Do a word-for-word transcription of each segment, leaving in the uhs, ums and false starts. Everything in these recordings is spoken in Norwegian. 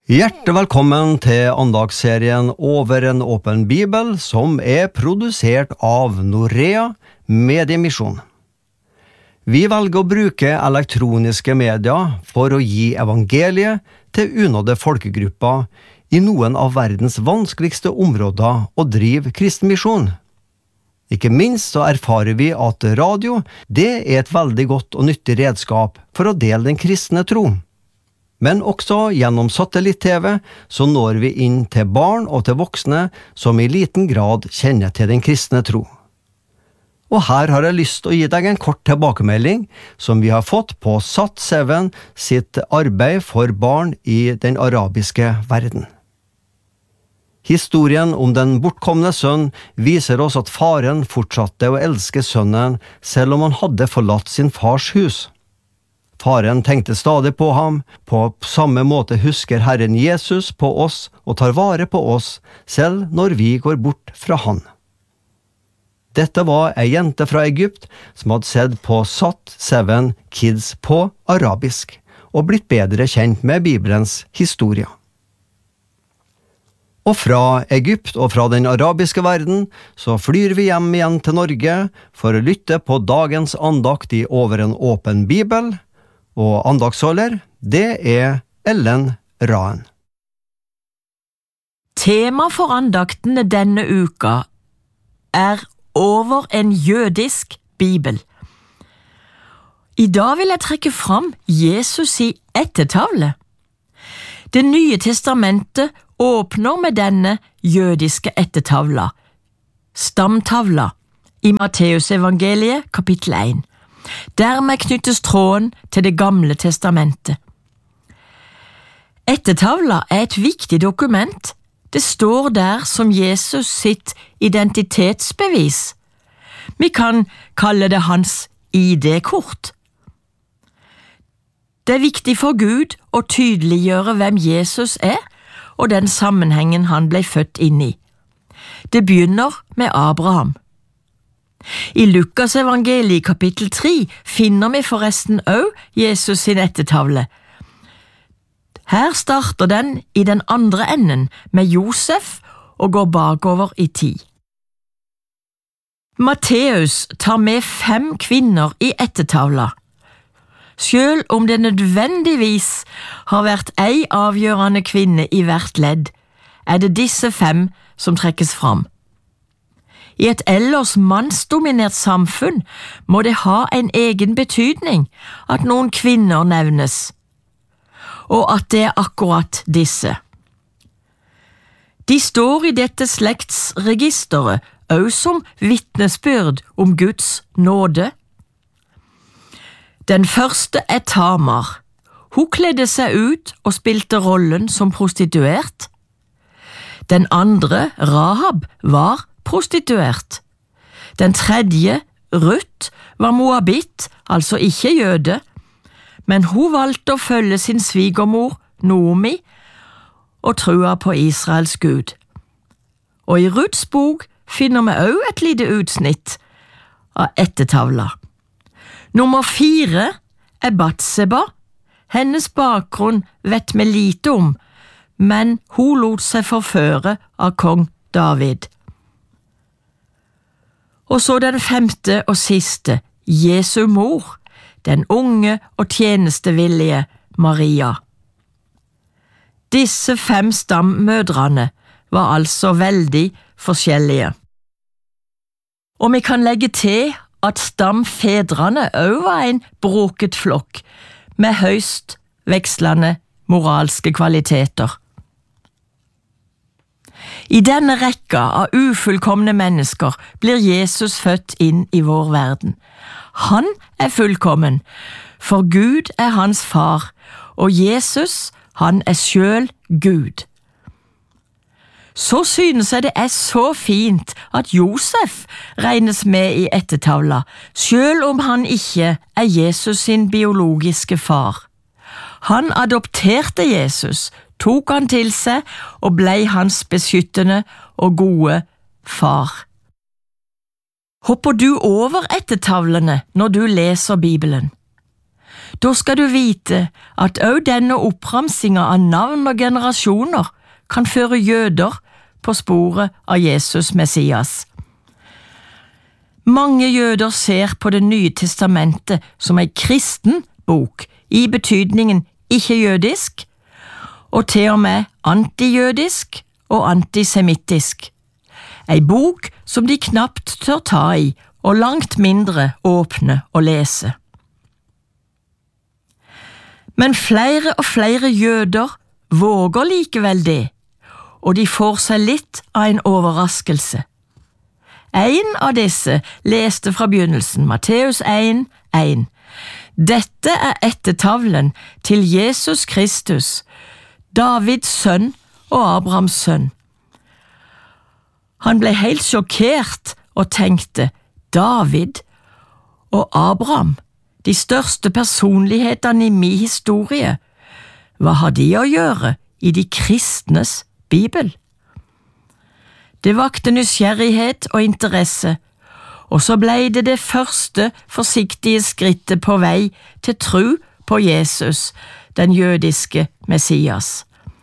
Hjertelig velkommen til andagsserien Over en åpen bibel, som er produsert av Norea Mediemisjon. Vi velger å bruke elektroniske medier for å gi evangeliet til unådde folkegrupper i noen av verdens vanskeligste områder og drive kristen misjon. Ikke minst så erfarer vi at radio, det er et veldig godt og nyttig redskap for å dele den kristne tro. Men også gjennom satellitt-T V så når vi inn til barn og til voksne som i liten grad kjenner til den kristne tro. Og her har jeg lyst til å gi deg en kort tilbakemelding som vi har fått på Sat syv sitt arbeid for barn i den arabiske verden. Historien om den bortkomne sønn viser oss at faren fortsatte å elske sønnen selv om han hadde forlatt sin fars hus. Faren tenkte stadig på ham, på samme måte husker Herren Jesus på oss og tar vare på oss, selv når vi går bort fra han. Dette var ei jente fra Egypt som hadde sett på Sat syv Kids på arabisk, og blitt bedre kjent med Bibelens historie. Og fra Egypt og fra den arabiske verden så flyr vi hjem igjen til Norge for å lytte på dagens andakt i Over en åpen bibel, og andagsholder, det er Ellen Raen. Tema for andaktene denne uka er Over en jødisk bibel. I dag vil jeg trekke fram Jesus i ættetavle. Det nye testamentet åpner med denne jødiske ættetavla, stamtavla, i Matteus evangeliet kapittel én. Dermed knyttes tråden til det gamle testamentet. Ættetavla er et viktig dokument. Det står der som Jesus sitt identitetsbevis. Vi kan kalle det hans I D-kort. Det er viktig for Gud å tydeliggjøre hvem Jesus er, og den sammenhengen han ble født inn i. Det begynner med Abraham. I Lukas evangeliet kapittel tre finner vi forresten også Jesus sin ættetavle. Her starter den i den andre enden med Josef og går bakover i tid. Matteus tar med fem kvinner i ættetavla. Selv om det nødvendigvis har vært ei avgjørende kvinne i hvert ledd, er det disse fem som trekkes fram. I et ellers mannsdominert samfunn må det ha en egen betydning at noen kvinner nevnes, og at det er akkurat disse. De står i dette slektsregisteret også som vitnesbyrd om Guds nåde. Den første er Tamar. Hun kledde seg ut og spilte rollen som prostituert. Den andre, Rahab, var prostituert. Den tredje, Ruth, var moabit, altså ikke jøde, men hun valgte å følge sin svigermor, Naomi, og trua på Israels Gud. Og i Ruths bok finner vi også et lite utsnitt av ættetavla. Nummer fire er Batseba. Hennes bakgrunn vet vi lite om, men hun lot seg forføre av kong David. Og så den femte og siste, Jesu mor, den unge og tjenestevillige Maria. Disse fem stammødrene var altså veldig forskjellige. Og vi kan legge til at stamfedrene også var en broket flokk, med høyst vekslende moralske kvaliteter. I denne rekka av ufullkomne mennesker blir Jesus født inn i vår verden. Han er fullkommen, for Gud er hans far, og Jesus, han er selv Gud. Så synes jeg det er så fint at Josef regnes med i ættetavla, selv om han ikke er Jesus sin biologiske far. Han adopterte Jesus, tok han til seg og ble hans beskyttende og gode far. Hopper du over ættetavlene når du leser Bibelen? Da skal du vite at også denne oppramsinga av navn og generasjoner kan føre jøder på sporet av Jesus Messias. Mange jøder ser på Det nye testamentet som en kristen bok, i betydningen ikke-jødisk, og til og med antijødisk og antisemittisk. En bok som de knapt tør ta i, og langt mindre åpne og lese. Men flere og flere jøder våger likevel det, og de får seg litt av en overraskelse. En av disse leste fra begynnelsen, Matteus en, en. Dette er ettertavlen til Jesus Kristus, Davids sønn og Abrahams sønn. Han ble helt sjokkert og tenkte, David og Abraham, de største personlighetene i min historie, hva har de å gjøre i de kristnes Bibel? Det vakte nysgjerrighet og interesse, og så ble det det første forsiktige skrittet på vei til tro på Jesus, den jødiske Messias.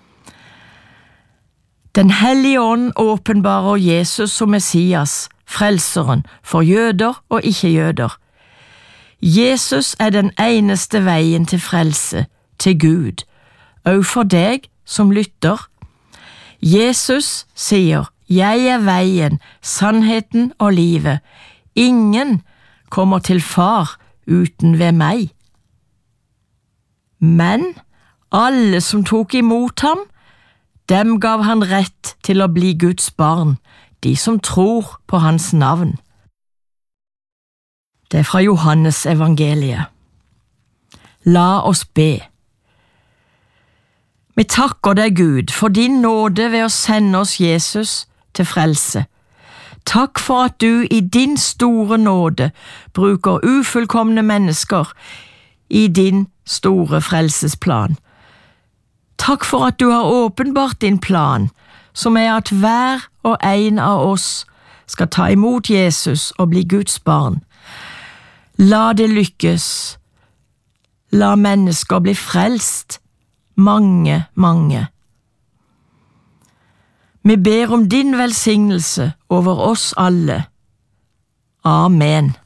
Den hellige ånd åpenbarer Jesus som Messias, frelseren for jøder og ikke-jøder. Jesus er den eneste veien til frelse, til Gud, og for deg som lytter. Jesus sier, jeg er veien, sannheten og livet. Ingen kommer til far uten ved meg. Men alle som tok imot ham, dem gav han rett til å bli Guds barn, de som tror på hans navn. Det er fra Johannes evangeliet. La oss be. Vi takker deg, Gud, for din nåde ved å sende oss Jesus til frelse. Takk for at du i din store nåde bruker ufullkomne mennesker i din store frelsesplan. Takk for at du har åpenbart din plan, som er at hver og en av oss skal ta imot Jesus og bli Guds barn. La det lykkes. La mennesker bli frelst. Mange, mange. Vi ber om din velsignelse over oss alle. Amen.